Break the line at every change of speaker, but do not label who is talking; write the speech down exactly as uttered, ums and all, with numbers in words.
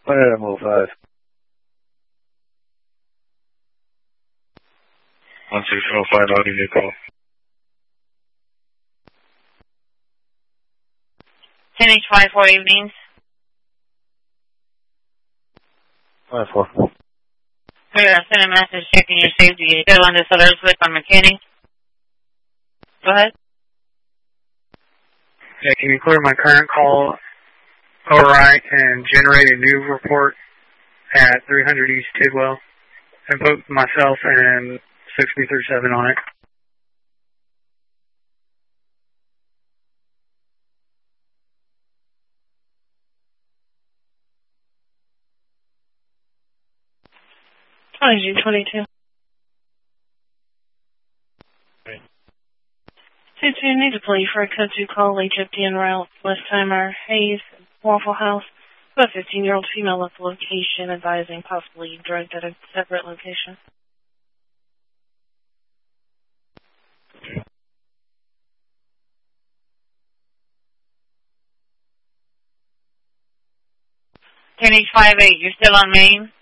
I'm oh five.
one six oh five, I'll give you a call.
ten H five four evenings.
five four.
Here, I sent a message checking your safety. You still on this alert slip on McKinney? Go ahead.
Yeah, can you clear my current call overwrite and generate a new report at three hundred East Tidwell and put myself and six three three seven on it?
twenty-two twenty-two.
Right.
two two, need to play for a code two call, H F D en route, West Timer, Hayes, Waffle House. About a fifteen-year-old female left the location, advising possibly drugged at a separate location.
ten H five eight, you're still on Main?